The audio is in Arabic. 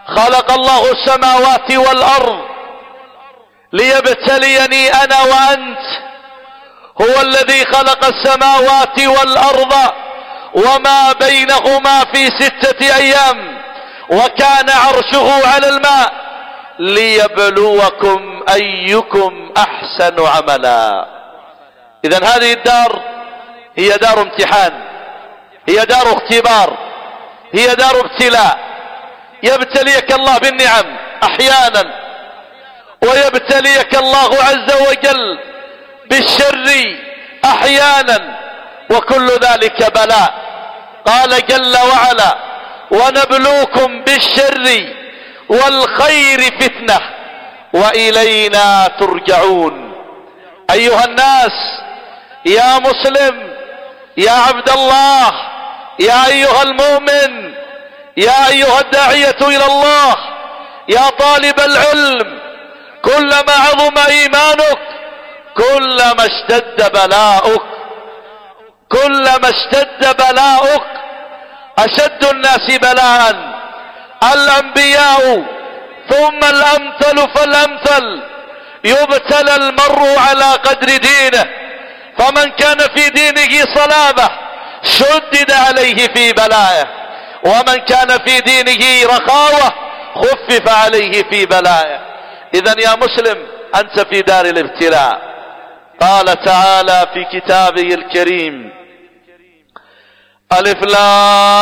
خلق الله السماوات والأرض ليبتليني أنا وأنت. هو الذي خلق السماوات والأرض وما بينهما في 6 أيام، وكان عرشه على الماء ليبلوكم أيكم أحسن عملا. إذن هذه الدار هي دار امتحان، هي دار اختبار، هي دار ابتلاء. يبتليك الله بالنعم أحيانا، ويبتليك الله عز وجل بالشر أحيانا، وكل ذلك بلاء. قال جل وعلا: ونبلوكم بالشر والخير فتنة وإلينا ترجعون. أيها الناس، يا مسلم، يا عبد الله، يا أيها المؤمن، يا أيها الداعية إلى الله، يا طالب العلم، كلما عظم إيمانك كلما اشتد بلاؤك، كلما اشتد بلاؤك. أشد الناس بلاء الأنبياء، ثم الأمثل فالأمثل. يبتلى المرء على قدر دينه، فمن كان في دينه صلابة شدد عليه في بلائه، ومن كان في دينه رخاوة خفف عليه في بلائه. إذن يا مسلم، أنت في دار الابتلاء. قال تعالى في كتابه الكريم: ألف لام